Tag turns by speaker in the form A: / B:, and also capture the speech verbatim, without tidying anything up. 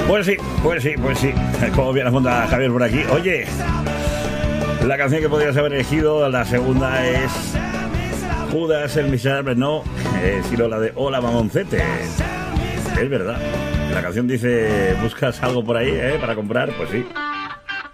A: Pues sí, pues sí, pues sí. Como bien apunta Javier por aquí. Oye, la canción que podrías haber elegido, la segunda es Judas el Miserable, no, eh, sino la de Hola Mamoncete. Es verdad. La canción dice, ¿buscas algo por ahí, eh, para comprar? Pues sí.